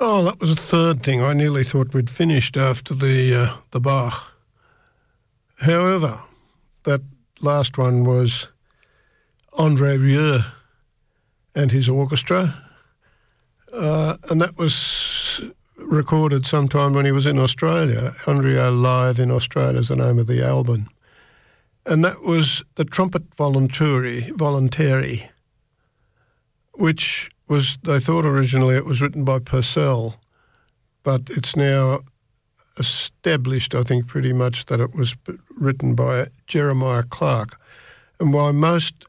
Oh, that was the third thing. I nearly thought we'd finished after the Bach. However, that last one was André Rieu and his orchestra, and that was recorded sometime when he was in Australia. André Live in Australia is the name of the album. And that was the Trumpet Voluntary, which was, they thought originally it was written by Purcell, but it's now established, I think, pretty much that it was written by Jeremiah Clarke. And while most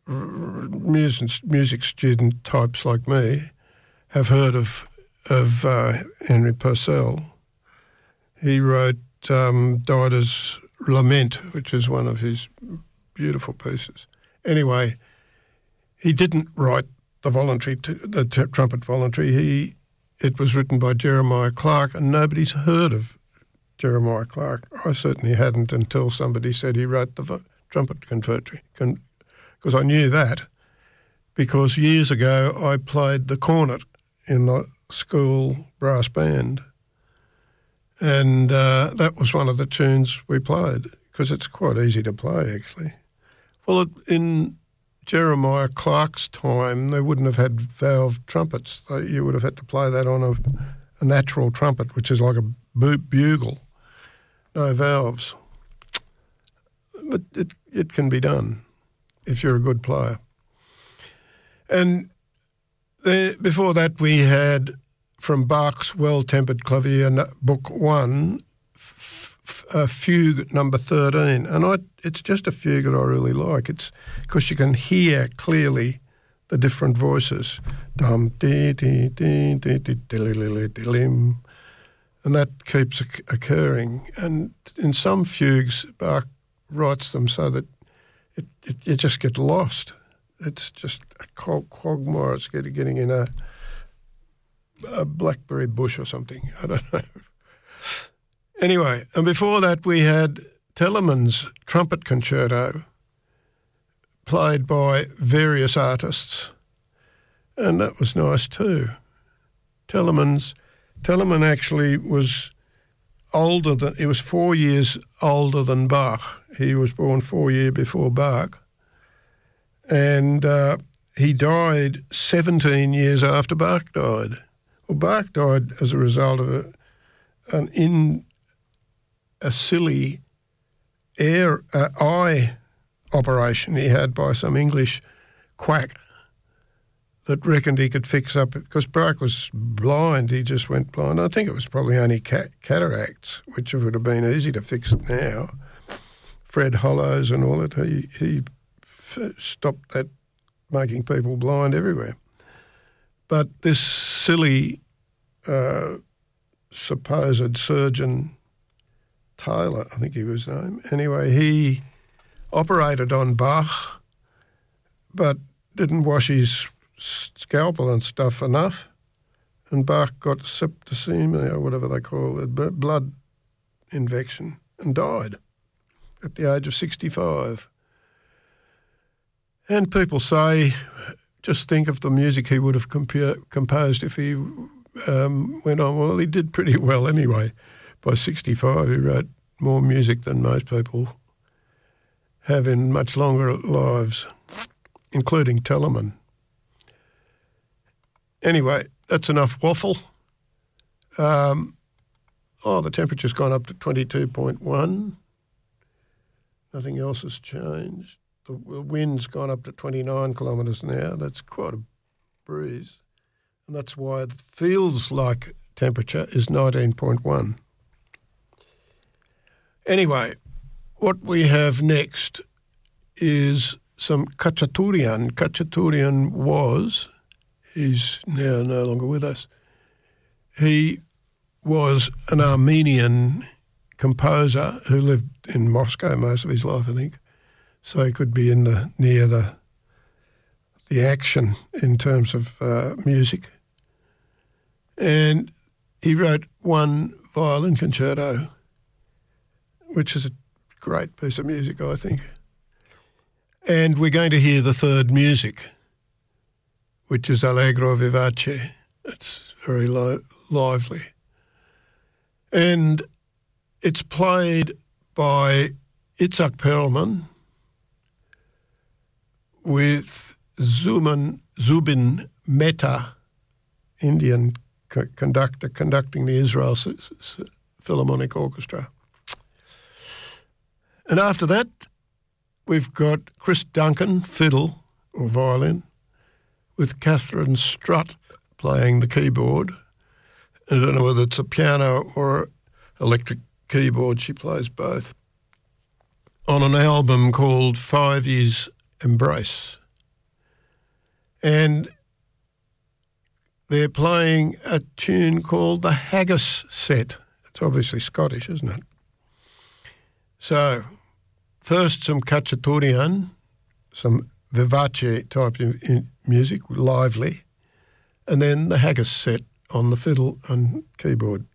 music student types like me have heard of Henry Purcell, he wrote Dida's Lament, which is one of his beautiful pieces. Anyway, he didn't write the Trumpet Voluntary. It was written by Jeremiah Clarke, and nobody's heard of Jeremiah Clarke. I certainly hadn't until somebody said he wrote the Trumpet Concerto, because I knew that, because years ago I played the cornet in the school brass band, and that was one of the tunes we played, because it's quite easy to play, actually. Well, in Jeremiah Clarke's time, they wouldn't have had valve trumpets. You would have had to play that on a natural trumpet, which is like a bugle, no valves. But it can be done if you're a good player. And before that, we had from Bach's Well-Tempered Clavier, Book 1, a fugue number 13. And it's just a fugue that I really like. It's because you can hear clearly the different voices. Dum, dee, dee, dee, dee, dee, dee, and that keeps occurring. And in some fugues, Bach writes them so that you just get lost. It's just a quagmire. It's getting in a blackberry bush or something. I don't know. Anyway, and before that we had Telemann's Trumpet Concerto, played by various artists, and that was nice too. Telemann actually was he was 4 years older than Bach. He was born 4 years before Bach, and he died 17 years after Bach died. Well, Bach died as a result of a silly eye operation he had by some English quack that reckoned he could fix up, because Bach was blind, he just went blind. I think it was probably only cataracts, which would have been easy to fix now. Fred Hollows and all that, he stopped that, making people blind everywhere. But this silly supposed surgeon, Taylor, I think he was named. Anyway, he operated on Bach, but didn't wash his scalpel and stuff enough, and Bach got septicemia, or whatever they call it, blood infection, and died at the age of 65. And people say, just think of the music he would have composed if he went on. Well, he did pretty well anyway. By 65, he wrote more music than most people have in much longer lives, including Telemann. Anyway, that's enough waffle. The temperature's gone up to 22.1. Nothing else has changed. The wind's gone up to 29 kilometres an hour. That's quite a breeze. And that's why it feels like temperature is 19.1. Anyway, what we have next is some Khachaturian. Khachaturian he's now no longer with us. He was an Armenian composer who lived in Moscow most of his life, I think. So he could be near the action in terms of music. And he wrote one violin concerto, which is a great piece of music, I think. And we're going to hear the third music, which is Allegro Vivace. It's very lively. And it's played by Itzhak Perlman with Zubin Mehta, Indian conductor, conducting the Israel Philharmonic Orchestra. And after that, we've got Chris Duncan, fiddle or violin, with Catherine Strutt playing the keyboard. I don't know whether it's a piano or electric keyboard. She plays both. On an album called 5 Years Embrace. And they're playing a tune called the Haggis Set. It's obviously Scottish, isn't it? So, first some Khachaturian, some vivace type of music, lively, and then the Haggis Set on the fiddle and keyboard.